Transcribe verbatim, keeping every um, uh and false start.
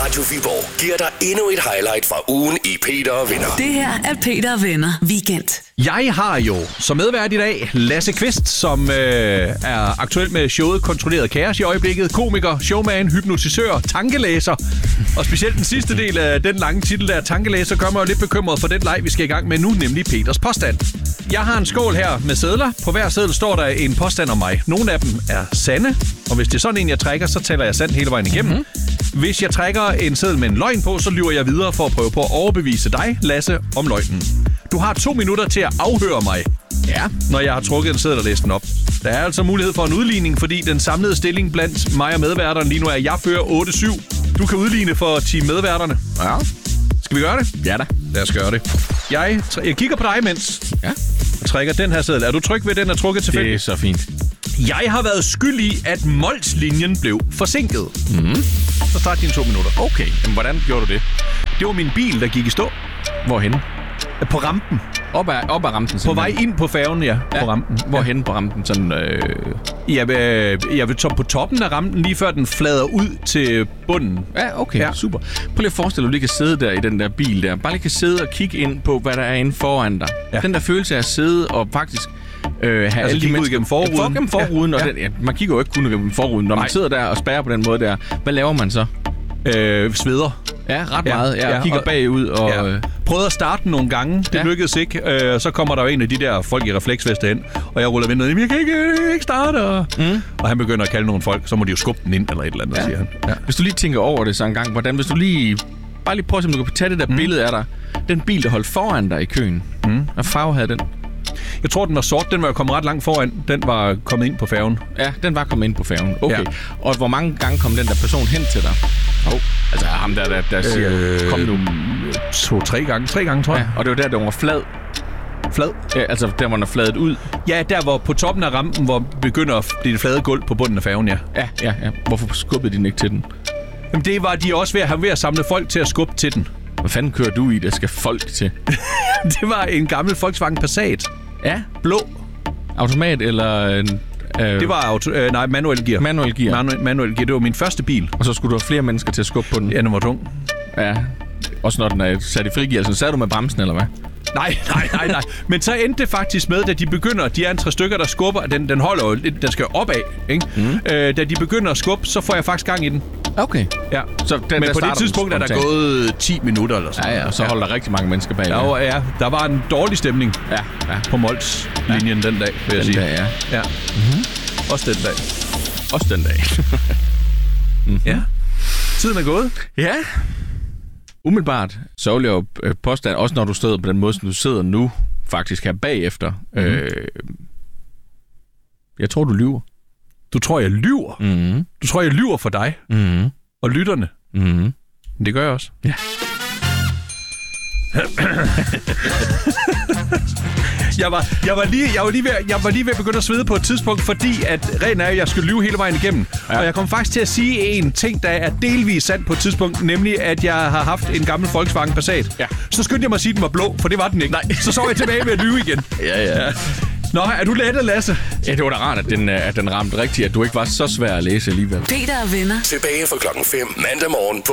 Radio Viborg giver dig endnu et highlight fra ugen i Peter og Venner. Det her er Peter og Venner Weekend. Jeg har jo som medvært i dag Lasse Kvist, som øh, er aktuel med showet Kontrolleret Kaos i øjeblikket. Komiker, showman, hypnotisør, tankelæser. Og specielt den sidste del af den lange titel der, tankelæser, gør mig jo lidt bekymret for den leg, vi skal i gang med nu, nemlig Peters påstand. Jeg har en skål her med sedler. På hver seddel står der en påstand om mig. Nogle af dem er sande, og hvis det er sådan en, jeg trækker, så tæller jeg sandt hele vejen igennem. Mm-hmm. Hvis jeg trækker en seddel med en løgn på, så lyver jeg videre for at prøve på at overbevise dig, Lasse, om løgnen. Du har to minutter til at afhøre mig, ja, når jeg har trukket en seddel og læst den op. Der er altså mulighed for en udligning, fordi den samlede stilling blandt mig og medværterne lige nu er, at jeg fører otte syv. Du kan udligne for team medværterne. Ja. Skal vi gøre det? Ja da. Lad os gøre det. Jeg, jeg kigger på dig, mens ja. jeg trækker den her seddel. Er du tryg ved, den er trukket tilfældigt? Det er så fint. Jeg har været skyld i, at Mols-linjen blev forsinket. Mm. Så start dine to minutter. Okay, men hvordan gjorde du det? Det var min bil, der gik i stå. Hvorhenne? På rampen. Op ad, op ad rampen? På vej ind på færgen, ja. ja. På rampen. Hvorhenne på rampen? Sådan, øh... Jeg vil, jeg vil på toppen af rampen, lige før den flader ud til bunden. Ja, okay. Ja. Super. Prøv lige at forestille dig, at du lige kan sidde der i den der bil der. Bare lige kan sidde og kigge ind på, hvad der er inde foran dig. Ja. Den der følelse af at sidde og faktisk... Øh, have altså alle de kigge ud gennem forruden. Ja, gennem forruden. Ja. Og ja. den, ja, man kigger jo ikke kun gennem forruden. Når Nej. man sidder der og spærrer på den måde der, hvad laver man så? Øh, sveder. Ja, ret meget. Ja, ja, og kigger og, bagud. Og, ja. Prøvede at starte den nogle gange. Det ja. lykkedes ikke. Øh, så kommer der jo en af de der folk i refleksveste hen, og jeg ruller vinduet. Jeg kan ikke, jeg kan ikke starte. Og, mm. og han begynder at kalde nogle folk, så må de jo skubbe den ind eller et eller andet, ja. siger han. Ja. Hvis du lige tænker over det så en gang, hvordan, hvis du lige... Bare lige prøv at se, om du kan tage det der mm. billede af dig. Den bil, der holdt foran dig i køen. Mm. Hvad farve havde den? Jeg tror, den var sort. Den var kommet ret langt foran. Den var kommet ind på færgen. Ja, den var kommet ind på færgen. Okay. Ja. Og hvor mange gange kom den der person hen til dig? Oh. Altså ham der, der, der siger, øh, kom nu. To-tre gange. Tre gange, tror jeg. Ja, og det var der, der var flad. Flad? Ja, altså der, hvor den er fladet ud. Ja, der hvor på toppen af rampen, hvor begynder at blive det flade gulv på bunden af færgen, ja. Ja, ja, ja. Hvorfor skubbede de ikke til den? Jamen det var de også ved at have ved at samle folk til at skubbe til den. Hvad fanden kører du i, der skal folk til? Det var en gammel Volkswagen Passat. Ja? Blå. Automat eller... En, øh... Det var auto, øh, nej, manuel gear. Manuel gear. Manu- manuel gear. Det var min første bil. Og så skulle du have flere mennesker til at skubbe på den? Ja, den var tung. Ja. Også når den er sat i frigear. Så sad du med bremsen, eller hvad? Nej, nej, nej, nej. Men så endte det faktisk med, da de begynder, de er en tre stykker, der skubber, den, den holder jo lidt, den skal opad, ikke? Mm. Øh, da de begynder at skubbe, så får jeg faktisk gang i den. Okay. Ja. Så den, men på det tidspunkt er der gået ti minutter eller sådan. Ja, ja, og så ja. holder der rigtig mange mennesker bag. Ja, ja, der var en dårlig stemning ja, ja. på Mols-linjen ja. den dag, vil jeg den sige. Dag, ja. ja. Mm-hmm. Også den dag. Også den dag. mm-hmm. Ja. Tiden er gået. Ja. Umiddelbart, så vil jeg jo påstande, også når du sidder på den måde, som du sidder nu, faktisk her bagefter. Mm-hmm. Øh, jeg tror, du lyver. Du tror, jeg lyver? Mm-hmm. Du tror, jeg lyver for dig? Mm-hmm. Og lytterne? Mm-hmm. Det gør jeg også. Ja. jeg, var, jeg, var lige, jeg, var lige ved, jeg var lige ved at begynde at svede på et tidspunkt, fordi at reglen er, at jeg skulle lyve hele vejen igennem. Ja. Og jeg kom faktisk til at sige en ting, der er delvis sandt på et tidspunkt, nemlig at jeg har haft en gammel Volkswagen Passat. Ja. Så skyndte jeg mig at sige, at den var blå, for det var den ikke. Nej. Så så jeg tilbage ved at lyve igen. ja, ja. ja. Nå, er du lettet, Lasse? Ja, det var da rart, at den, at den ramte rigtigt, at du ikke var så svær at læse alligevel. Peter og Venner. Tilbage fra klokken fem mandag morgen på